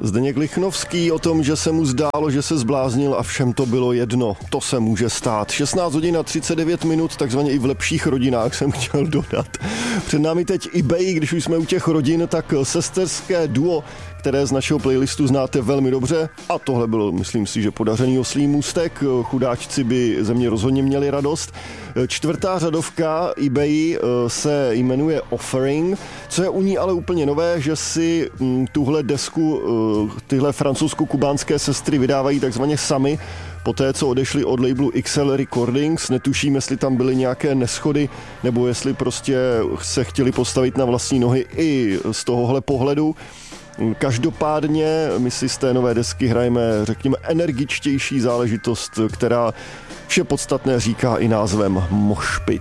Zdeněk Lichnovský o tom, že se mu zdálo, že se zbláznil a všem to bylo jedno. To se může stát. 16 hodin a 39 minut, takzvaně i v lepších rodinách jsem chtěl dodat. Před námi teď eBay, když už jsme u těch rodin, tak sesterské duo, které z našeho playlistu znáte velmi dobře. A tohle bylo, myslím si, že podařený oslí můstek. Chudáčci by ze mě rozhodně měli radost. Čtvrtá řadovka eBay se jmenuje Offering, co je u ní ale úplně nové, že si tuhle desku, tyhle francouzsko-kubánské sestry vydávají takzvaně sami, poté, co odešli od labelu XL Recordings. Netuším, jestli tam byly nějaké neschody, nebo jestli prostě se chtěli postavit na vlastní nohy i z tohohle pohledu. Každopádně my si z té nové desky hrajeme, řekněme, energičtější záležitost, která vše podstatné říká i názvem Moshpit.